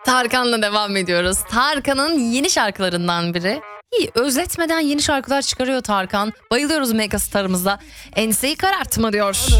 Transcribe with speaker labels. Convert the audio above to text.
Speaker 1: Tarkan'la devam ediyoruz. Tarkan'ın yeni şarkılarından biri. İyi, özletmeden yeni şarkılar çıkarıyor Tarkan. Bayılıyoruz Megastar'ımıza. Enseyi karartma diyor.